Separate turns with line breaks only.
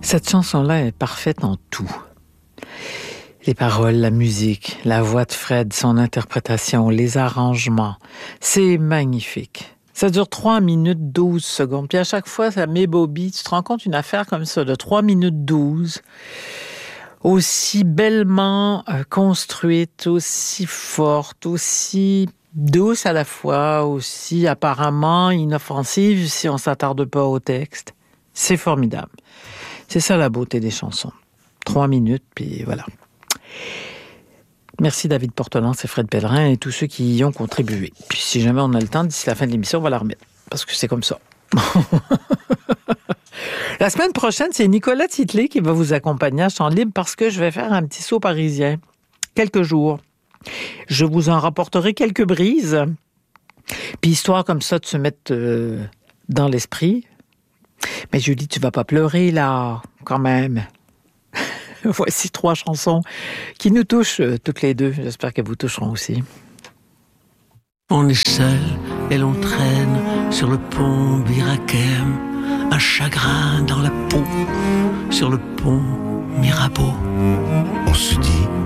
Cette chanson-là est parfaite en tout. Les paroles, la musique, la voix de Fred, son interprétation, les arrangements, c'est magnifique. Ça dure 3 minutes 12 secondes. Puis à chaque fois, ça m'ébobie. Tu te rends compte, une affaire comme ça, de 3 minutes 12, aussi bellement construite, aussi forte, aussi douce à la fois, aussi apparemment inoffensive si on ne s'attarde pas au texte. C'est formidable. C'est ça la beauté des chansons. 3 minutes, puis voilà. Merci David Portelance et Fred Pellerin et tous ceux qui y ont contribué. Puis si jamais on a le temps, d'ici la fin de l'émission, on va la remettre. Parce que c'est comme ça. La semaine prochaine, c'est Nicolas Titley qui va vous accompagner à Chant Libre parce que je vais faire un petit saut parisien. Quelques jours. Je vous en rapporterai quelques brises. Puis histoire comme ça de se mettre dans l'esprit. Mais Julie, tu vas pas pleurer là, quand même. Voici 3 chansons qui nous touchent toutes les deux. J'espère qu'elles vous toucheront aussi.
On est seul et l'on traîne sur le pont Birakem, un chagrin dans la peau, sur le pont Mirabeau.
On se dit